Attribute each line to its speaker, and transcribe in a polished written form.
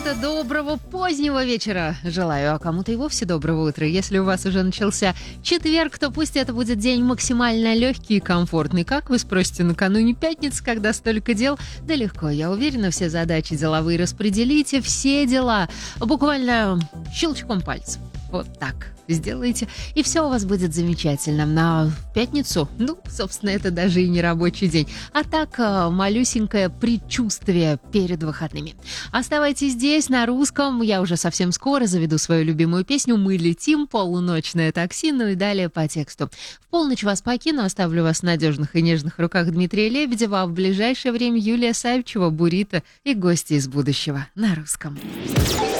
Speaker 1: кому-то доброго позднего вечера желаю, а кому-то и вовсе доброго утра. Если у вас уже начался четверг, то пусть это будет день максимально легкий и комфортный. Как вы спросите, накануне пятницы, когда столько дел? Да легко, я уверена, все задачи деловые распределите, все дела буквально щелчком пальцев. Вот так сделайте, и все у вас будет замечательно. На пятницу, собственно, это даже и не рабочий день, а так малюсенькое предчувствие перед выходными. Оставайтесь здесь, на русском. Я уже совсем скоро заведу свою любимую песню «Мы летим», полуночное такси, и далее по тексту. В полночь вас покину, оставлю вас в надежных и нежных руках Дмитрия Лебедева, а в ближайшее время Юлия Савичева, Бурито и гости из будущего на русском.